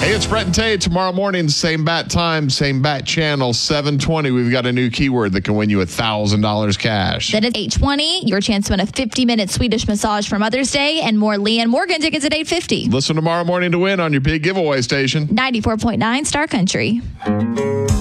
Hey, it's Brett and Tay. Tomorrow morning, same bat time, same bat channel, 7:20. We've got a new keyword that can win you $1,000 cash. That is 8:20. Your chance to win a 50-minute Swedish massage for Mother's Day and more Leanne Morgan tickets at 8:50. Listen tomorrow morning to win on your big giveaway station. 94.9 Star Country.